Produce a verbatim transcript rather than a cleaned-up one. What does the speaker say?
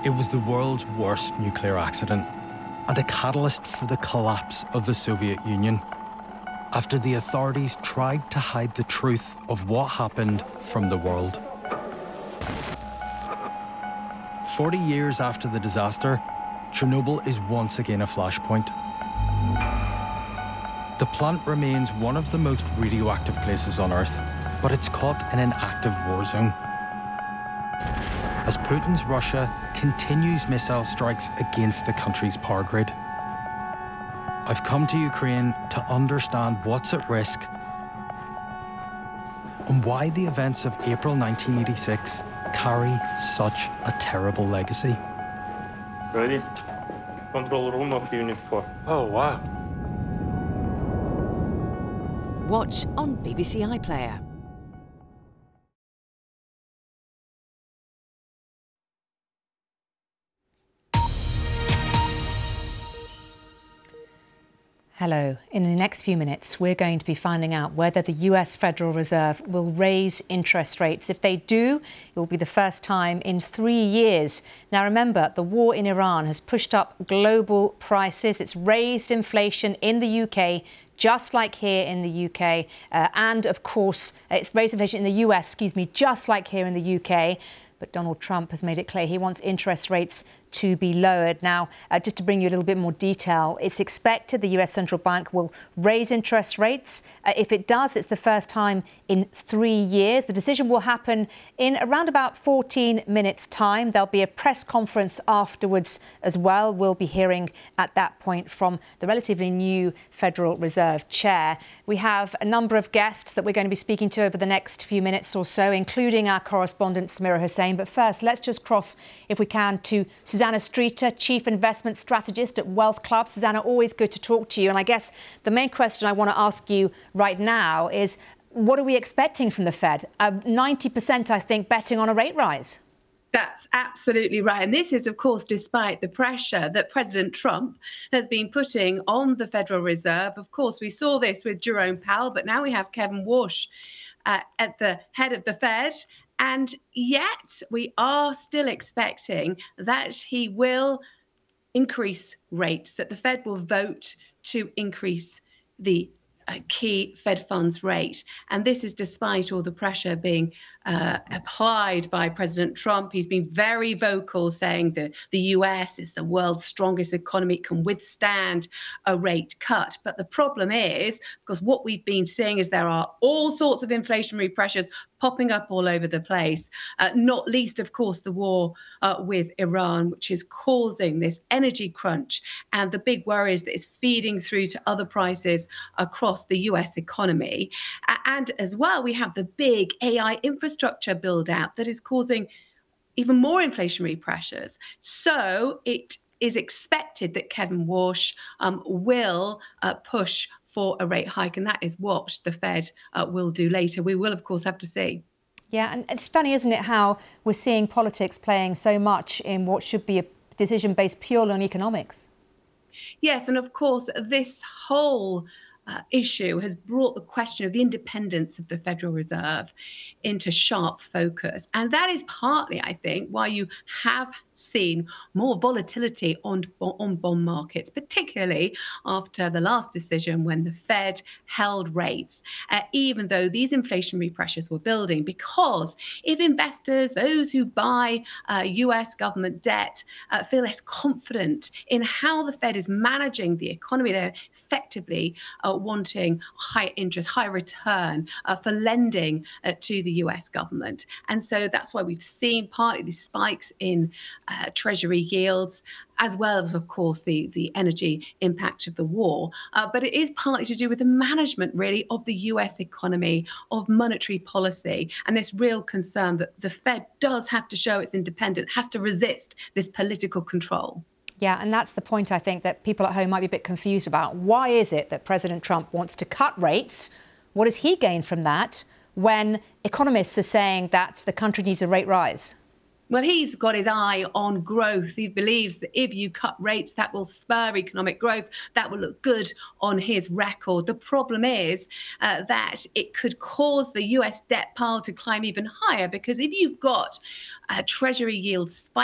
It was the world's worst nuclear accident and a catalyst for the collapse of the Soviet Union after the authorities tried to hide the truth of what happened from the world. Forty years after the disaster, Chernobyl is once again a flashpoint. The plant remains one of the most radioactive places on Earth, but it's caught in an active war zone. As Putin's Russia continues missile strikes against the country's power grid. I've come to Ukraine to understand what's at risk and why the events of April nineteen eighty-six carry such a terrible legacy. Ready? Control room of Unit four. Oh, wow. Watch on B B C iPlayer. Hello. In the next few minutes, we're going to be finding out whether the U S Federal Reserve will raise interest rates. If they do, it will be the first time in three years. Now, remember, the war in Iran has pushed up global prices. It's raised inflation in the U K, just like here in the U K. Uh, and, of course, it's raised inflation in the U S, excuse me, just like here in the U K. But Donald Trump has made it clear he wants interest rates to be lowered. Now, uh, just to bring you a little bit more detail, it's expected the U S Central Bank will raise interest rates. Uh, if it does, it's the first time in three years. The decision will happen in around about fourteen minutes' time. There'll be a press conference afterwards as well. We'll be hearing at that point from the relatively new Federal Reserve Chair. We have a number of guests that we're going to be speaking to over the next few minutes or so, including our correspondent Samira Hussain. But first, let's just cross, if we can, to Susanna Streeter, Chief Investment Strategist at Wealth Club. Susanna, always good to talk to you. And I guess the main question I want to ask you right now is, what are we expecting from the Fed? Uh, ninety percent, I think, betting on a rate rise. That's absolutely right. And this is, of course, despite the pressure that President Trump has been putting on the Federal Reserve. Of course, we saw this with Jerome Powell, but now we have Kevin Warsh uh, at the head of the Fed. And yet we are still expecting that he will increase rates, that the Fed will vote to increase the uh, key Fed funds rate. And this is despite all the pressure being uh, applied by President Trump. He's been very vocal, saying that the U S is the world's strongest economy, can withstand a rate cut. But the problem is, because what we've been seeing is there are all sorts of inflationary pressures popping up all over the place, uh, not least, of course, the war uh, with Iran, which is causing this energy crunch. And the big worry is that it's feeding through to other prices across the U S economy. And as well, we have the big A I infrastructure build out that is causing even more inflationary pressures. So it is expected that Kevin Warsh um, will uh, push for a rate hike, and that is what the Fed uh, will do later. We will, of course, have to see. Yeah, and it's funny, isn't it, how we're seeing politics playing so much in what should be a decision based purely on economics. Yes, and of course, this whole Uh, issue has brought the question of the independence of the Federal Reserve into sharp focus. And that is partly, I think, why you have seen more volatility on, on bond markets, particularly after the last decision when the Fed held rates, uh, even though these inflationary pressures were building. Because if investors, those who buy uh, U S government debt, uh, feel less confident in how the Fed is managing the economy, they're effectively uh, wanting high interest, high return uh, for lending uh, to the U S government. And so that's why we've seen partly these spikes in Uh, Treasury yields, as well as, of course, the, the energy impact of the war. Uh, but it is partly to do with the management, really, of the U S economy, of monetary policy, and this real concern that the Fed does have to show it's independent, has to resist this political control. Yeah, and that's the point, I think, that people at home might be a bit confused about. Why is it that President Trump wants to cut rates? What does he gain from that when economists are saying that the country needs a rate rise? Well, he's got his eye on growth. He believes that if you cut rates, that will spur economic growth. That will look good on his record. The problem is uh, that it could cause the U S debt pile to climb even higher, because if you've got uh, Treasury yields spiking,